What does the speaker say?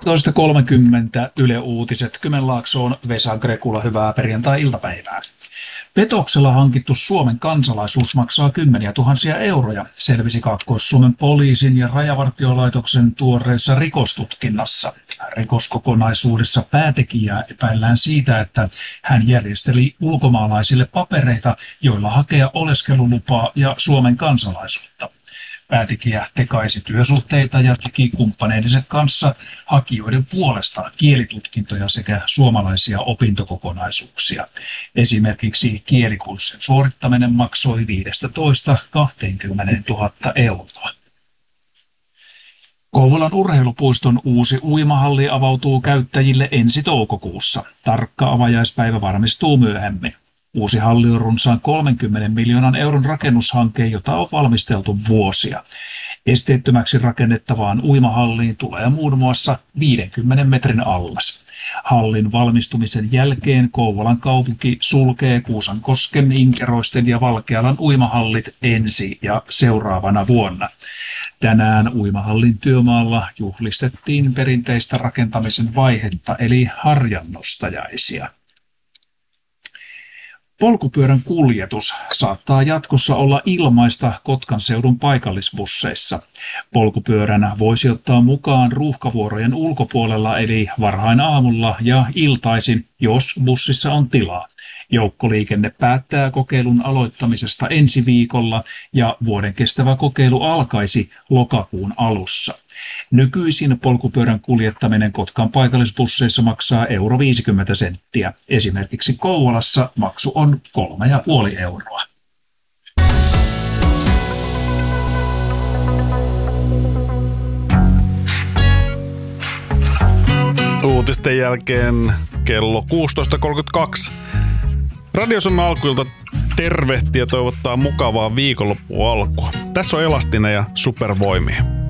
12.30 Yle Uutiset. Kymenlaaksoon Vesa Grekula, hyvää perjantai-iltapäivää. Petoksella hankittu Suomen kansalaisuus maksaa kymmeniä tuhansia euroja, selvisi Kaakkois-Suomen poliisin ja Rajavartiolaitoksen tuoreessa rikostutkinnassa. Rikoskokonaisuudessa päätekijää epäillään siitä, että hän järjesteli ulkomaalaisille papereita, joilla hakea oleskelulupaa ja Suomen kansalaisuutta. Päätekijä tekaisi työsuhteita ja teki kumppaneidensa kanssa hakijoiden puolesta kielitutkintoja sekä suomalaisia opintokokonaisuuksia. Esimerkiksi kielikurssin suorittaminen maksoi 15–20 000 euroa. Kouvolan urheilupuiston uusi uimahalli avautuu käyttäjille ensi toukokuussa. Tarkka avajaispäivä varmistuu myöhemmin. Uusi halli on runsaan 30 miljoonan euron rakennushanke, jota on valmisteltu vuosia. Esteettömäksi rakennettavaan uimahalliin tulee muun muassa 50 metrin allas. Hallin valmistumisen jälkeen Kouvolan kaupunki sulkee Kuusankosken, Inkeroisten ja Valkealan uimahallit ensi ja seuraavana vuonna. Tänään uimahallin työmaalla juhlistettiin perinteistä rakentamisen vaihetta eli harjannostajaisia. Polkupyörän kuljetus saattaa jatkossa olla ilmaista Kotkan seudun paikallisbusseissa. Polkupyörän voisi ottaa mukaan ruuhkavuorojen ulkopuolella eli varhain aamulla ja iltaisin, jos bussissa on tilaa. Joukkoliikenne päättää kokeilun aloittamisesta ensi viikolla ja vuoden kestävä kokeilu alkaisi lokakuun alussa. Nykyisin polkupyörän kuljettaminen Kotkan paikallisbusseissa maksaa 50 senttiä. Esimerkiksi Kouvolassa maksu on 3,5 euroa. Uutisten jälkeen kello 16.32. Radio Suomen alkuilta tervehtiä ja toivottaa mukavaa viikonloppualkua. Tässä on Elastinen ja Supervoimia.